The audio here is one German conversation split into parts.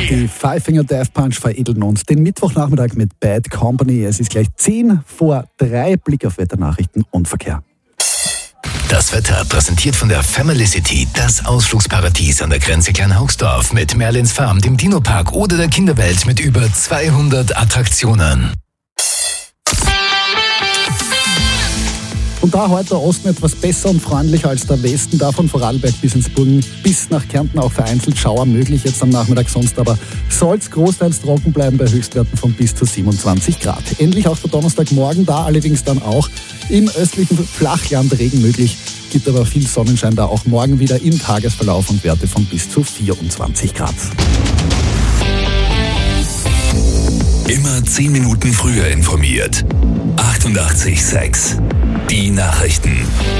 Die Five Finger Death Punch veredeln uns den Mittwochnachmittag mit Bad Company. Es ist gleich 2:10. Blick auf Wetternachrichten und Verkehr. Das Wetter präsentiert von der Family City, das Ausflugsparadies an der Grenze Kleinhaugsdorf mit Merlins Farm, dem Dino-Park oder der Kinderwelt mit über 200 Attraktionen. Und da heute der Osten etwas besser und freundlicher als der Westen, da von Vorarlberg bis ins Burgen, bis nach Kärnten auch vereinzelt Schauer möglich jetzt am Nachmittag, sonst aber soll es großteils trocken bleiben bei Höchstwerten von bis zu 27 Grad. Endlich auch der Donnerstagmorgen, da allerdings dann auch im östlichen Flachland Regen möglich, gibt aber viel Sonnenschein da auch morgen wieder im Tagesverlauf und Werte von bis zu 24 Grad. Immer 10 Minuten früher informiert. 88,6. Die Nachrichten.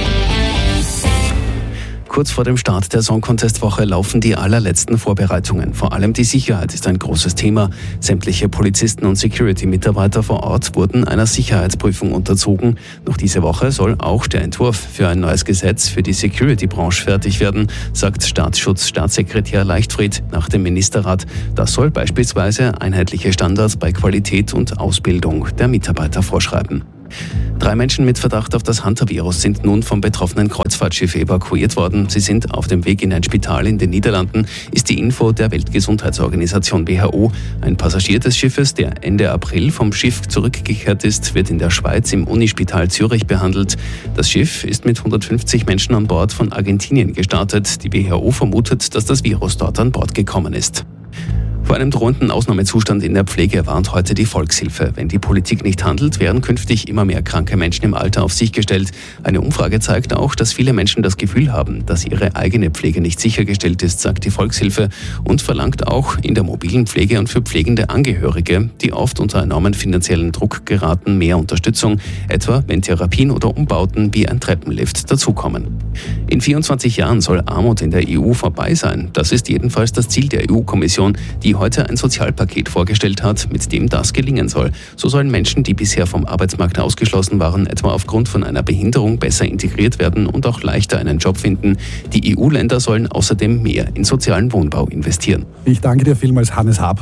Kurz vor dem Start der Song Contest Woche laufen die allerletzten Vorbereitungen. Vor allem die Sicherheit ist ein großes Thema. Sämtliche Polizisten und Security-Mitarbeiter vor Ort wurden einer Sicherheitsprüfung unterzogen. Noch diese Woche soll auch der Entwurf für ein neues Gesetz für die Security-Branche fertig werden, sagt Staatssekretär Leichtfried nach dem Ministerrat. Das soll beispielsweise einheitliche Standards bei Qualität und Ausbildung der Mitarbeiter vorschreiben. 3 Menschen mit Verdacht auf das Hunter-Virus sind nun vom betroffenen Kreuzfahrtschiff evakuiert worden. Sie sind auf dem Weg in ein Spital in den Niederlanden, ist die Info der Weltgesundheitsorganisation WHO. Ein Passagier des Schiffes, der Ende April vom Schiff zurückgekehrt ist, wird in der Schweiz im Unispital Zürich behandelt. Das Schiff ist mit 150 Menschen an Bord von Argentinien gestartet. Die WHO vermutet, dass das Virus dort an Bord gekommen ist. Vor einem drohenden Ausnahmezustand in der Pflege warnt heute die Volkshilfe. Wenn die Politik nicht handelt, werden künftig immer mehr kranke Menschen im Alter auf sich gestellt. Eine Umfrage zeigt auch, dass viele Menschen das Gefühl haben, dass ihre eigene Pflege nicht sichergestellt ist, sagt die Volkshilfe, und verlangt auch in der mobilen Pflege und für pflegende Angehörige, die oft unter enormen finanziellen Druck geraten, mehr Unterstützung, etwa wenn Therapien oder Umbauten wie ein Treppenlift dazukommen. In 24 Jahren soll Armut in der EU vorbei sein. Das ist jedenfalls das Ziel der EU-Kommission, die heute ein Sozialpaket vorgestellt hat, mit dem das gelingen soll. So sollen Menschen, die bisher vom Arbeitsmarkt ausgeschlossen waren, etwa aufgrund von einer Behinderung besser integriert werden und auch leichter einen Job finden. Die EU-Länder sollen außerdem mehr in sozialen Wohnbau investieren. Ich danke dir vielmals, Hannes Haab.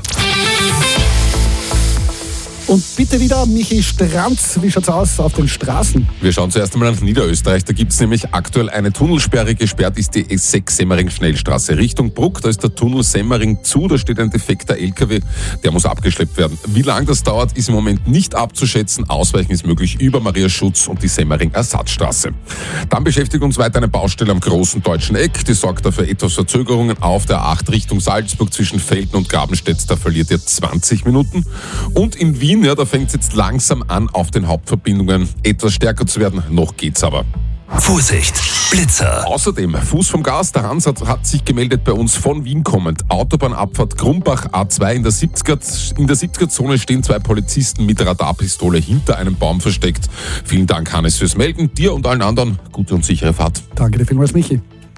Und bitte wieder Michi Stranz, wie schaut's aus auf den Straßen? Wir schauen zuerst einmal nach Niederösterreich. Da gibt es nämlich aktuell eine Tunnelsperre. Gesperrt ist die S6 Semmering-Schnellstraße. Richtung Bruck, da ist der Tunnel Semmering zu. Da steht ein defekter LKW, der muss abgeschleppt werden. Wie lange das dauert, ist im Moment nicht abzuschätzen. Ausweichen ist möglich über Mariaschutz und die Semmering-Ersatzstraße. Dann beschäftigt uns weiter eine Baustelle am großen deutschen Eck. Die sorgt dafür etwas Verzögerungen auf der A8 Richtung Salzburg zwischen Velden und Grabenstedt. Da verliert ihr 20 Minuten. Und in Wien, ja, da fängt es jetzt langsam an, auf den Hauptverbindungen etwas stärker zu werden. Noch geht's aber. Vorsicht, Blitzer. Außerdem, Fuß vom Gas, der Hans hat sich gemeldet bei uns von Wien kommend. Autobahnabfahrt Grumbach A2 in der 70er-Zone stehen 2 Polizisten mit Radarpistole hinter einem Baum versteckt. Vielen Dank, Hannes, fürs Melden. Dir und allen anderen gute und sichere Fahrt. Danke dir vielmals, Michi.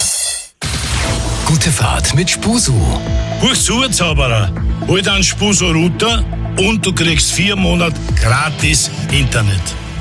Gute Fahrt mit Spusu. Huch zu, Zauberer. Hol dir einen Spusu-Router und du kriegst 4 Monate gratis Internet.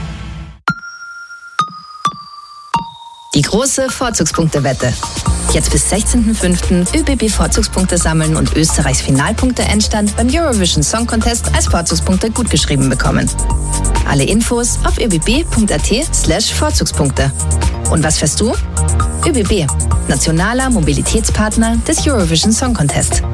Die große Vorzugspunktewette. Jetzt bis 16.05. ÖBB-Vorzugspunkte sammeln und Österreichs Finalpunkte-Endstand beim Eurovision Song Contest als Vorzugspunkte gutgeschrieben bekommen. Alle Infos auf öbb.at/Vorzugspunkte. Und was fährst du? ÖBB, nationaler Mobilitätspartner des Eurovision Song Contest.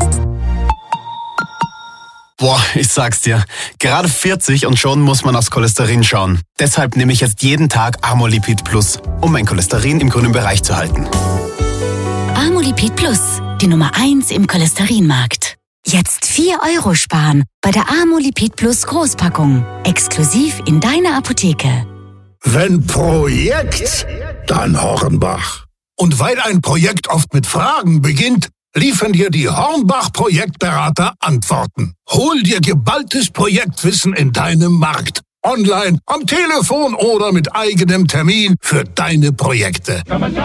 Boah, ich sag's dir, gerade 40 und schon muss man aufs Cholesterin schauen. Deshalb nehme ich jetzt jeden Tag Amolipid Plus, um mein Cholesterin im grünen Bereich zu halten. Amolipid Plus, die Nummer 1 im Cholesterinmarkt. Jetzt 4 € sparen bei der Amolipid Plus Großpackung. Exklusiv in deiner Apotheke. Wenn Projekt, dann Hornbach. Und weil ein Projekt oft mit Fragen beginnt, liefern dir die Hornbach-Projektberater Antworten. Hol dir geballtes Projektwissen in deinem Markt. Online, am Telefon oder mit eigenem Termin für deine Projekte.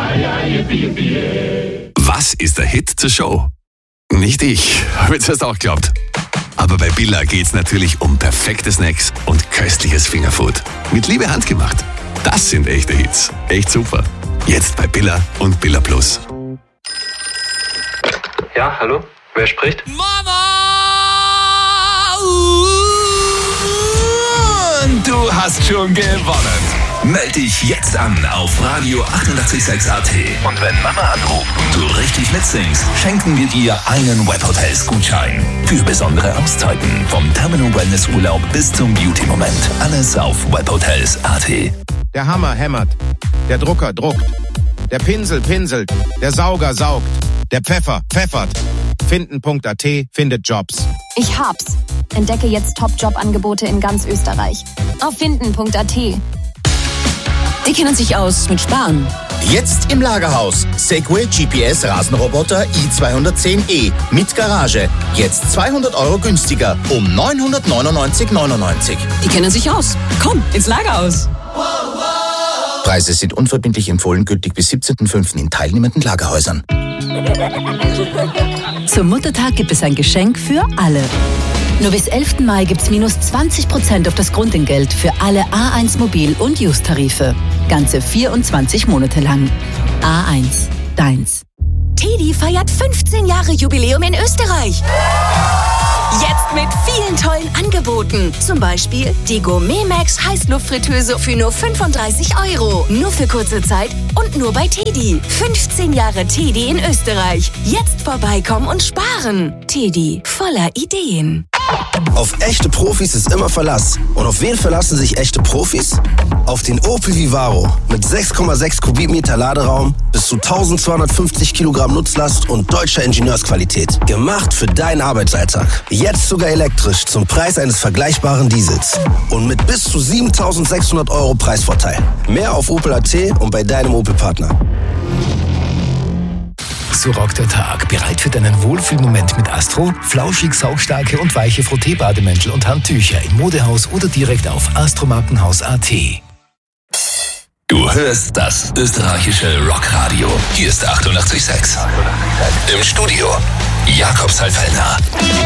Was ist der Hit zur Show? Nicht ich, habe ich das auch geglaubt. Aber bei Billa geht's natürlich um perfekte Snacks und köstliches Fingerfood. Mit Liebe handgemacht. Das sind echte Hits. Echt super. Jetzt bei Billa und Billa Plus. Ja, hallo? Wer spricht? Mama! Und du hast schon gewonnen. Meld dich jetzt an auf Radio 886 AT. Und wenn Mama anruft und du richtig mitsingst, schenken wir dir einen Webhotels-Gutschein. Für besondere Auszeiten vom Terminal Wellness Urlaub bis zum Beauty-Moment. Alles auf Webhotels AT. Der Hammer hämmert, der Drucker druckt, der Pinsel pinselt, der Sauger saugt, der Pfeffer pfeffert. Finden.at findet Jobs. Ich hab's. Entdecke jetzt Top-Job-Angebote in ganz Österreich. Auf Finden.at. Die kennen sich aus mit Sparen. Jetzt im Lagerhaus. Segway GPS Rasenroboter i210e mit Garage. Jetzt 200 € günstiger. Um 999,99. Die kennen sich aus. Komm, ins Lagerhaus. Preise sind unverbindlich empfohlen, gültig bis 17.05. in teilnehmenden Lagerhäusern. Zum Muttertag gibt es ein Geschenk für alle. Nur bis 11. Mai gibt's minus 20% auf das Grundentgelt für alle A1 Mobil- und Use-Tarife. Ganze 24 Monate lang. A1, deins. TEDi feiert 15 Jahre Jubiläum in Österreich. Jetzt mit vielen tollen Angeboten. Zum Beispiel die Gourmet Max Heißluftfritteuse für nur 35 €. Nur für kurze Zeit und nur bei TEDi. 15 Jahre TEDi in Österreich. Jetzt vorbeikommen und sparen. TEDi, voller Ideen. Auf echte Profis ist immer Verlass. Und auf wen verlassen sich echte Profis? Auf den Opel Vivaro mit 6,6 Kubikmeter Laderaum, bis zu 1250 Kilogramm Nutzlast und deutscher Ingenieursqualität. Gemacht für deinen Arbeitsalltag. Jetzt sogar elektrisch zum Preis eines vergleichbaren Diesels. Und mit bis zu 7.600 € Preisvorteil. Mehr auf Opel.at und bei deinem Opel-Partner. So rockt der Tag. Bereit für deinen Wohlfühlmoment mit Astro? Flauschig, saugstarke und weiche Frotteebademäntel und Handtücher im Modehaus oder direkt auf astromarkenhaus.at. Du hörst das österreichische Rockradio. Hier ist 88,6. Im Studio Jakobs Halbfellner.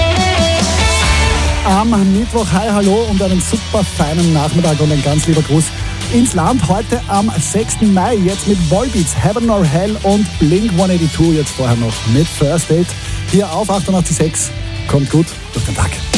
Am Mittwoch, hi, hallo und einen super feinen Nachmittag und ein ganz lieber Gruß ins Land. Heute am 6. Mai, jetzt mit Volbeats, Heaven or Hell und Blink 182, jetzt vorher noch mit First Date. Hier auf 88,6. Kommt gut durch den Tag.